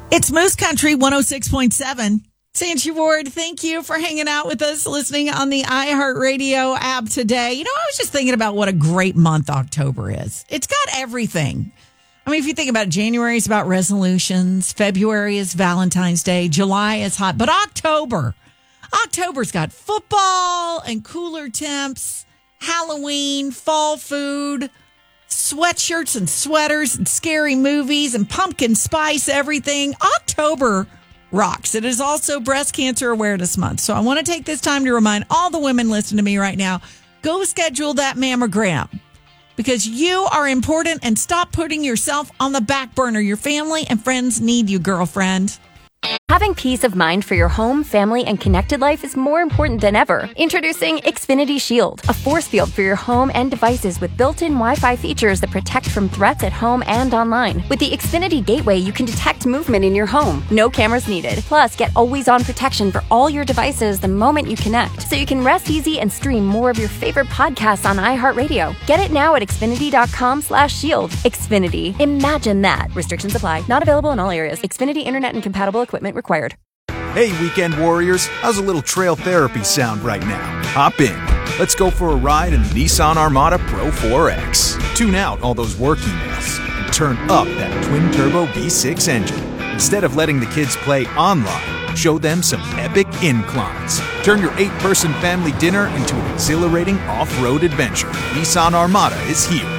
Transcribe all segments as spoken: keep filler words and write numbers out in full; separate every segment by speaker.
Speaker 1: It's Moose Country one oh six point seven. Sanchi Ward, thank you for hanging out with us, listening on the iHeartRadio app today. You know, I was just thinking about what a great month October is. It's got everything. I mean, if you think about it, January is about resolutions. February is Valentine's Day. July is hot. But October, October's got football and cooler temps, Halloween, fall food, sweatshirts and sweaters and scary movies and pumpkin spice everything. October rocks. It is also Breast Cancer Awareness Month. So I want to take this time to remind all the women listening to me right now, go schedule that mammogram because you are important and stop putting yourself on the back burner. Your family and friends need you, girlfriend.
Speaker 2: Having peace of mind for your home, family, and connected life is more important than ever. Introducing Xfinity Shield, a force field for your home and devices with built-in Wi-Fi features that protect from threats at home and online. With the Xfinity Gateway, you can detect movement in your home. No cameras needed. Plus, get always-on protection for all your devices the moment you connect, so you can rest easy and stream more of your favorite podcasts on iHeartRadio. Get it now at Xfinity.com slash shield. Xfinity. Imagine that. Restrictions apply. Not available in all areas. Xfinity Internet and compatible equipment required.
Speaker 3: Hey, weekend warriors, how's a little trail therapy sound right now? Hop in. Let's go for a ride in the Nissan Armada Pro four X. Tune out all those work emails and turn up that twin-turbo V six engine. Instead of letting the kids play online, show them some epic inclines. Turn your eight-person family dinner into an exhilarating off-road adventure. Nissan Armada is here.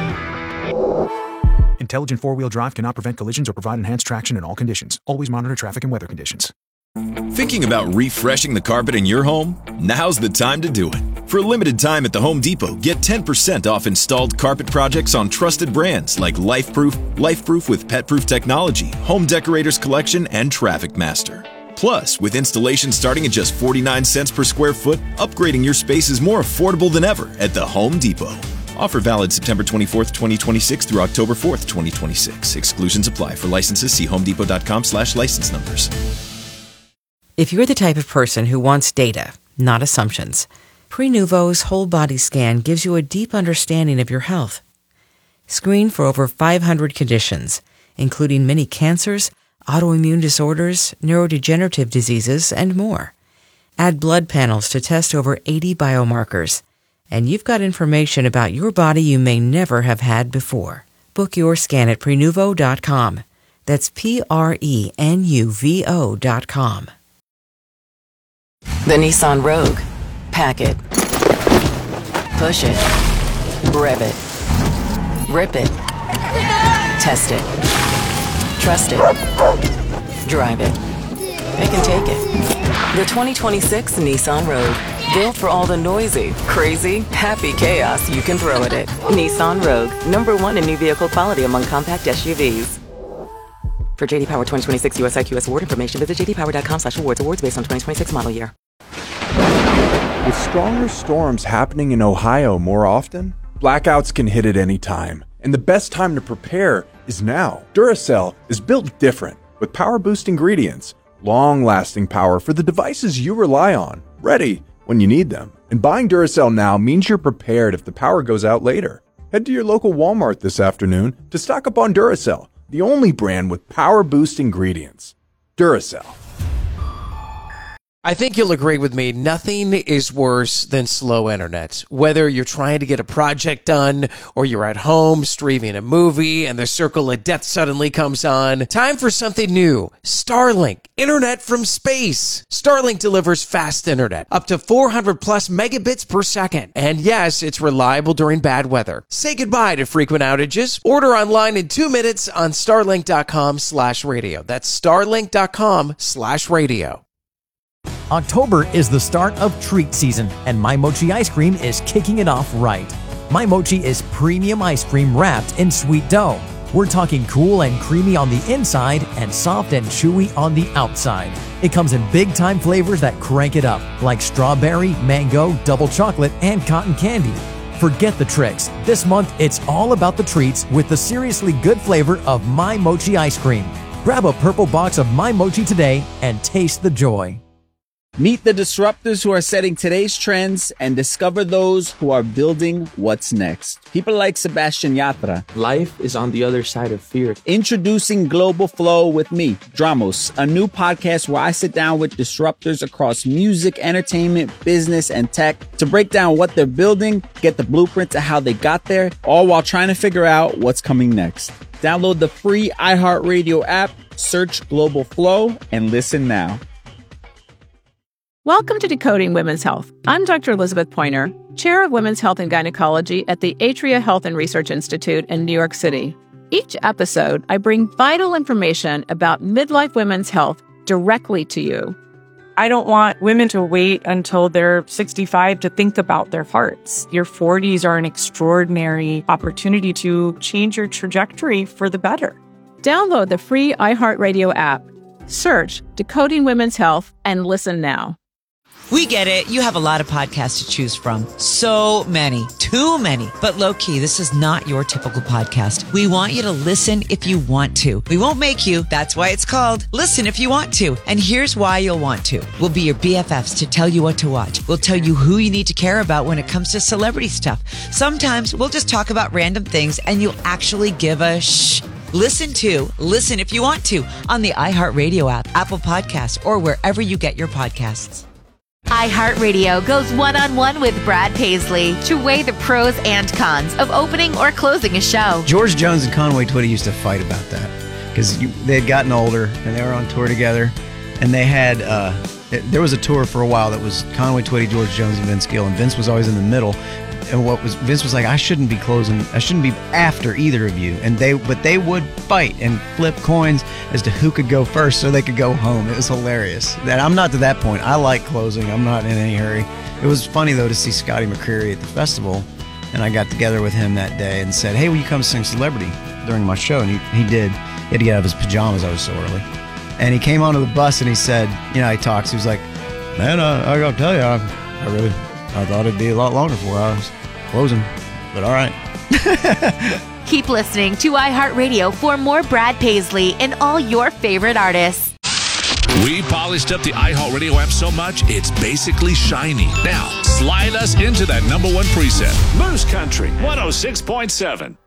Speaker 3: Intelligent four-wheel drive cannot prevent collisions or provide enhanced traction in all conditions. Always monitor traffic and weather conditions.
Speaker 4: Thinking about refreshing the carpet in your home? Now's the time to do it. For a limited time at the Home Depot, get ten percent off installed carpet projects on trusted brands like LifeProof, LifeProof with PetProof technology, Home Decorators Collection, and Traffic Master. Plus, with installation starting at just forty-nine cents per square foot, upgrading your space is more affordable than ever at the Home Depot. Offer valid September twenty-fourth, twenty twenty-six through October fourth, twenty twenty-six. Exclusions apply. For licenses, see homedepot.com slash license numbers.
Speaker 5: If you're the type of person who wants data, not assumptions, Prenuvo's whole body scan gives you a deep understanding of your health. Screen for over five hundred conditions, including many cancers, autoimmune disorders, neurodegenerative diseases, and more. Add blood panels to test over eighty biomarkers. And you've got information about your body you may never have had before. Book your scan at Prenuvo dot com. That's P R E N U V O dot com.
Speaker 6: The Nissan Rogue. Pack it. Push it. Rev it. Rip it. Test it. Trust it. Drive it. It can take it. The twenty twenty-six Nissan Rogue. Built for all the noisy, crazy, happy chaos you can throw at it. Nissan Rogue. Number one in new vehicle quality among compact S U Vs. For J D Power twenty twenty-six U S I Q S award information, visit j d power dot com slash awards. Awards based on twenty twenty-six model year.
Speaker 7: With stronger storms happening in Ohio more often, blackouts can hit at any time. And the best time to prepare is now. Duracell is built different, with power-boost ingredients, long-lasting power for the devices you rely on, ready when you need them. And buying Duracell now means you're prepared if the power goes out later. Head to your local Walmart this afternoon to stock up on Duracell, the only brand with power-boost ingredients. Duracell.
Speaker 8: I think you'll agree with me, nothing is worse than slow internet. Whether you're trying to get a project done or you're at home streaming a movie and the circle of death suddenly comes on, time for something new. Starlink, internet from space. Starlink delivers fast internet, up to four hundred plus megabits per second. And yes, it's reliable during bad weather. Say goodbye to frequent outages. Order online in two minutes on starlink.com slash radio. That's starlink.com slash radio.
Speaker 9: October is the start of treat season, and My Mochi ice cream is kicking it off right. My Mochi is premium ice cream wrapped in sweet dough. We're talking cool and creamy on the inside and soft and chewy on the outside. It comes in big-time flavors that crank it up, like strawberry, mango, double chocolate, and cotton candy. Forget the tricks. This month, it's all about the treats with the seriously good flavor of My Mochi ice cream. Grab a purple box of My Mochi today and taste the joy.
Speaker 10: Meet the disruptors who are setting today's trends and discover those who are building what's next. People like Sebastian Yatra.
Speaker 11: Life is on the other side of fear.
Speaker 10: Introducing Global Flow with me, Dramos, a new podcast where I sit down with disruptors across music, entertainment, business, and tech to break down what they're building, get the blueprint to how they got there, all while trying to figure out what's coming next. Download the free iHeartRadio app, search Global Flow, and listen now.
Speaker 12: Welcome to Decoding Women's Health. I'm Doctor Elizabeth Pointer, Chair of Women's Health and Gynecology at the Atria Health and Research Institute in New York City. Each episode, I bring vital information about midlife women's health directly to you.
Speaker 13: I don't want women to wait until they're sixty-five to think about their hearts. Your forties are an extraordinary opportunity to change your trajectory for the better.
Speaker 12: Download the free iHeartRadio app, search Decoding Women's Health, and listen now.
Speaker 14: We get it. You have a lot of podcasts to choose from. So many. Too many. But low-key, this is not your typical podcast. We want you to listen if you want to. We won't make you. That's why it's called Listen If You Want To. And here's why you'll want to. We'll be your B F Fs to tell you what to watch. We'll tell you who you need to care about when it comes to celebrity stuff. Sometimes we'll just talk about random things and you'll actually give a shh. Listen to Listen If You Want To on the iHeartRadio app, Apple Podcasts, or wherever you get your podcasts.
Speaker 2: iHeartRadio goes one-on-one with Brad Paisley to weigh the pros and cons of opening or closing a show.
Speaker 15: George Jones and Conway Twitty used to fight about that because they had gotten older and they were on tour together, and they had uh, there was a tour for a while that was Conway Twitty, George Jones, and Vince Gill, and Vince was always in the middle. And what was Vince was like, I shouldn't be closing, I shouldn't be after either of you. And they, but they would fight and flip coins as to who could go first, so they could go home. It was hilarious. That I'm not to that point. I like closing. I'm not in any hurry. It was funny though to see Scotty McCreery at the festival, and I got together with him that day and said, "Hey, will you come sing Celebrity during my show?" And he, he did. He had to get out of his pajamas. I was so early, and he came onto the bus and he said, you know, he talks. He was like, "Man, I, I gotta tell you, I, I really." I thought it'd be a lot longer before I was closing, but all right.
Speaker 2: Keep listening to iHeartRadio for more Brad Paisley and all your favorite artists.
Speaker 16: We polished up the iHeartRadio app so much, it's basically shiny. Now, slide us into that number one preset. Moose Country, one oh six point seven.